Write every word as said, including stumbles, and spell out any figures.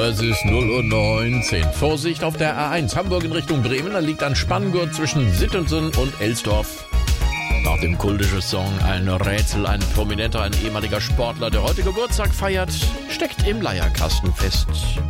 Es ist null Uhr neunzehn. Vorsicht auf der A eins Hamburg in Richtung Bremen. Da liegt ein Spanngurt zwischen Sittensen und Elsdorf. Nach dem kultischen Song ein Rätsel, ein Prominenter, ein ehemaliger Sportler, der heute Geburtstag feiert, steckt im Leierkasten fest.